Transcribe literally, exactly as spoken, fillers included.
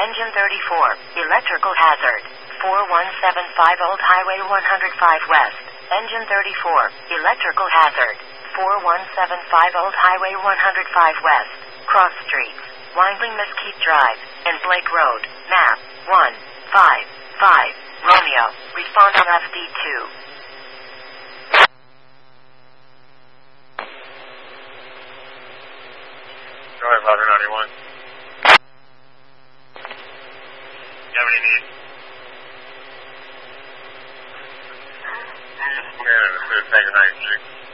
Engine thirty-four, electrical hazard. four one seven five Old Highway one oh five West. Engine thirty-four, electrical hazard. four one seven five Old Highway one oh five West. Cross streets, winding Mesquite Drive, and Blake Road. Map one five five. Romeo, respond on F D two. Go ahead, Louder ninety-one. You have any needs? Yeah, it's going to take a ninety-six.